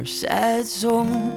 sad song.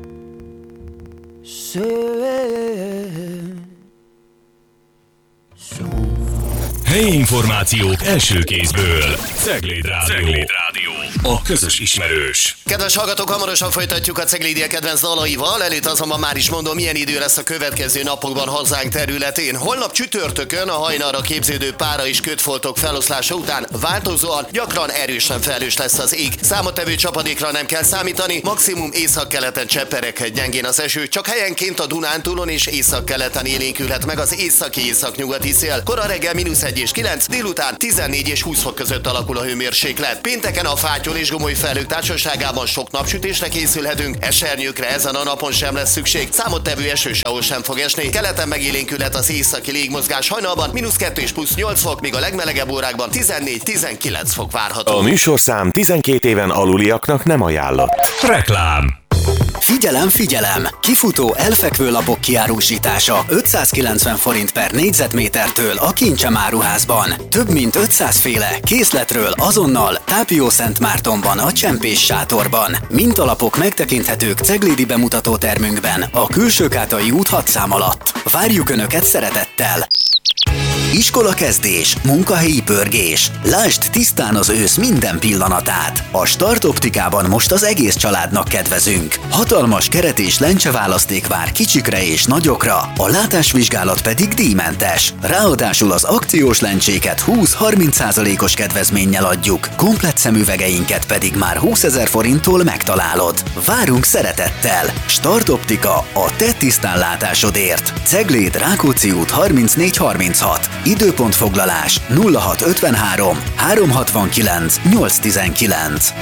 Helyi információk első kézből. Cegléd Rádió. A közös ismerős. Kedves hallgatók, hamarosan folytatjuk a Ceglédia kedvenc dalaival. Előtt azonban már is mondom, milyen idő lesz a következő napokban hazánk területén. Holnap csütörtökön a hajnalra képződő pára és kötfoltok feloszlása után változóan, gyakran erősen felhős lesz az ég. Számottevő csapadékra nem kell számítani, maximum északkeleten csepereghet gyengén az eső, csak helyenként a Dunántúlon és északkeleten élénkülhet meg az északi-északnyugati szél. Kora reggel -1 és 9, délután 14 és 20 fok között alakul a hőmérséklet. Pénteken a Fátyol és Gomoly felhők társaságában sok napsütésre készülhetünk, esernyőkre ezen a napon sem lesz szükség, számottevő eső sehol sem fog esni. Keleten megélénkülhet az északi légmozgás, hajnalban -2 és +8 fok, míg a legmelegebb órákban 14-19 fok várható. A műsorszám 12 éven aluliaknak nem ajánlott. Reklám. Figyelem, figyelem! Kifutó elfekvő lapok kiárusítása 590 forint per négyzetmétertől a Kincsem áruházban. Több mint 500 féle készletről azonnal Tápió-Szentmártonban a Csempés sátorban. Mintalapok megtekinthetők ceglédi bemutatótermünkben a Külsőkátai út 6 szám alatt. Várjuk Önöket szeretettel! Iskola kezdés, munkahelyi pörgés. Lásd tisztán az ősz minden pillanatát. A Start Optikában most az egész családnak kedvezünk. Hatalmas keret és lencseválaszték vár kicsikre és nagyokra, a látásvizsgálat pedig díjmentes. Ráadásul az akciós lencséket 20-30%-os kedvezménnyel adjuk, komplett szemüvegeinket pedig már 20 000 forinttól megtalálod. Várunk szeretettel! Start Optika, a te tisztánlátásodért. Cegléd, Rákóczi út 3436. Időpontfoglalás 0653 369 819.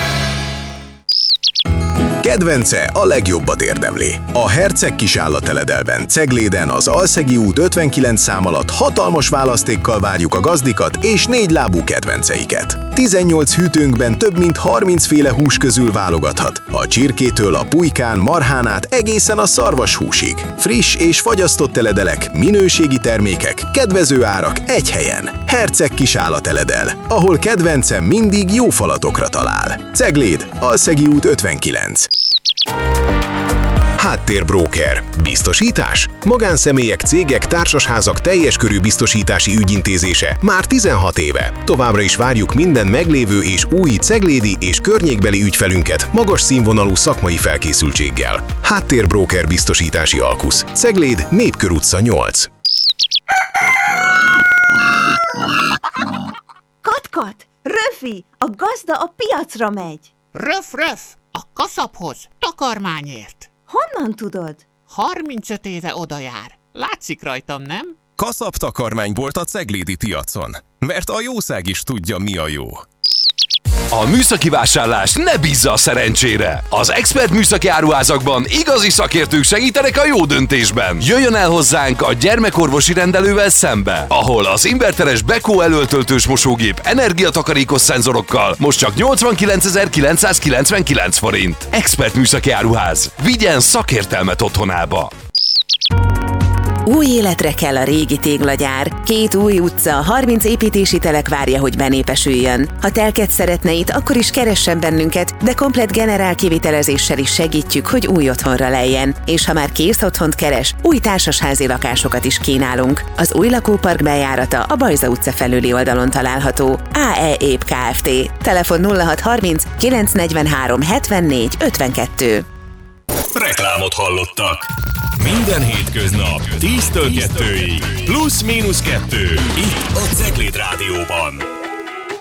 Kedvence a legjobbat érdemli. A Herceg Kisállateledelben, Cegléden, az Alszegi út 59 szám alatt hatalmas választékkal várjuk a gazdikat és 4 lábú kedvenceiket. 18 hűtőnkben több mint 30 féle hús közül válogathat. A csirkétől a pulykán, marhán át egészen a szarvashúsig. Friss és fagyasztott teledelek, minőségi termékek, kedvező árak egy helyen. Herceg Kisállateledel, ahol kedvence mindig jó falatokra talál. Cegléd, Alszegi út 59. Háttérbróker. Biztosítás? Magánszemélyek, cégek, társasházak teljes körű biztosítási ügyintézése már 16 éve. Továbbra is várjuk minden meglévő és új ceglédi és környékbeli ügyfelünket magas színvonalú szakmai felkészültséggel. Háttérbróker biztosítási alkusz. Cegléd, Népkör utca 8. Kat-kat! Röfi! A gazda a piacra megy! Röf! A kaszaphoz, takarmányért! Honnan tudod? 35 éve oda jár. Látszik rajtam, nem? Kaszap takarmánybolt a ceglédi piacon, mert a jószág is tudja, mi a jó. A műszaki vásárlás ne bízza a szerencsére! Az Expert műszaki áruházakban igazi szakértők segítenek a jó döntésben. Jöjjön el hozzánk a gyermekorvosi rendelővel szembe, ahol az inverteres Beko előtöltős mosógép energiatakarékos szenzorokkal most csak 89.999 forint. Expert műszaki áruház. Vigyen szakértelmet otthonába! Új életre kell a régi téglagyár. 2 új utca, 30 építési telek várja, hogy benépesüljön. Ha telket szeretne itt, akkor is keressen bennünket, de komplett generál kivitelezéssel is segítjük, hogy új otthonra lejjen. És ha már kész otthont keres, új társasházi lakásokat is kínálunk. Az új lakópark bejárata a Bajza utca felüli oldalon található. AE ép Kft. Telefon 0630 943 74 52. Reklámot hallottak. Minden hétköznap 10-től 2-ig. Plusz-2. Itt a Cegléd Rádióban.